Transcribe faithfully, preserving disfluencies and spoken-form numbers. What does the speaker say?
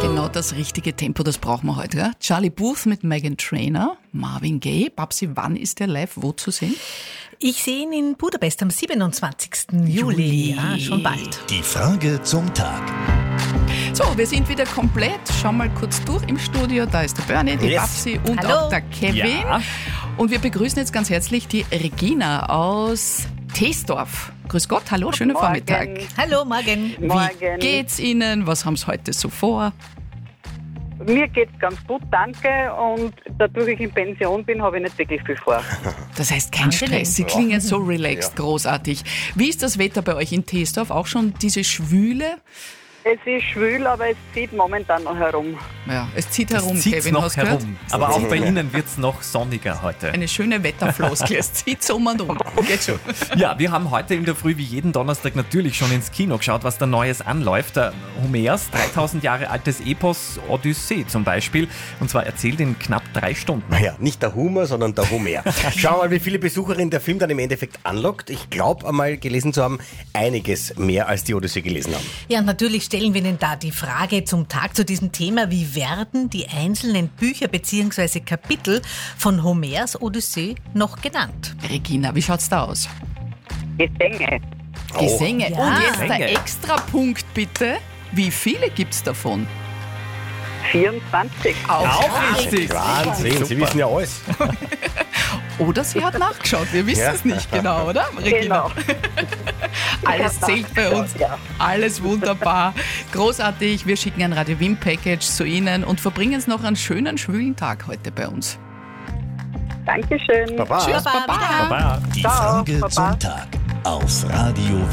Genau das richtige Tempo, das brauchen wir heute. Ja? Charlie Puth mit Meghan Trainor, Marvin Gaye. Babsi, wann ist der live wo zu sehen? Ich sehe ihn in Budapest am siebenundzwanzigsten Juli. Ja, schon bald. Die Frage zum Tag. So, wir sind wieder komplett. Schau mal kurz durch im Studio. Da ist der Bernie, die Yes. Babsi und Hallo. auch der Kevin. Ja. Und wir begrüßen jetzt ganz herzlich die Regina aus Teesdorf. Grüß Gott, hallo, schönen Morgen. Vormittag. Hallo, morgen. Morgen. Wie geht's Ihnen? Was haben Sie heute so vor? Mir geht's ganz gut, danke. Und dadurch ich in Pension bin, habe ich nicht wirklich viel vor. Das heißt kein Angenehm. Stress, Sie klingen so relaxed, großartig. Wie ist das Wetter bei euch in Teesdorf? Auch schon diese Schwüle? Es ist schwül, aber es zieht momentan noch herum. Ja, es zieht herum, Es zieht Kevin, noch hast du gehört? herum. Aber auch bei Ihnen wird es noch sonniger heute. Eine schöne Wetterfloskel, es zieht um und um. Geht schon. Ja, wir haben heute in der Früh wie jeden Donnerstag natürlich schon ins Kino geschaut, was da Neues anläuft. Der Homers, dreitausend Jahre altes Epos Odyssee zum Beispiel. Und zwar erzählt in knapp drei Stunden. Naja, nicht der Humor, sondern der Homer. Schau mal, wie viele Besucherinnen der Film dann im Endeffekt anlockt. Ich glaube einmal gelesen zu haben, einiges mehr als die Odyssee gelesen haben. Ja, und natürlich stellen wir Ihnen da die Frage zum Tag zu diesem Thema. Wie werden die einzelnen Bücher bzw. Kapitel von Homers Odyssee noch genannt? Regina, wie schaut's da aus? Gesänge. Gesänge. Ja. Und jetzt der Gesänge. Extrapunkt bitte. Wie viele gibt's davon? vierundzwanzig. Auch richtig. Wahnsinn, Sie wissen ja alles. Oder sie hat nachgeschaut, wir wissen Ja. es nicht genau, oder, Regina? Genau. Alles zählt bei uns, Ja. alles wunderbar, großartig. Wir schicken ein Radio Wien Package zu Ihnen und verbringen es noch einen schönen, schwülen Tag heute bei uns. Dankeschön. Baba. Tschüss, Baba, Baba. wieder. Baba. Die Ciao, Frage Baba. zum Tag auf Radio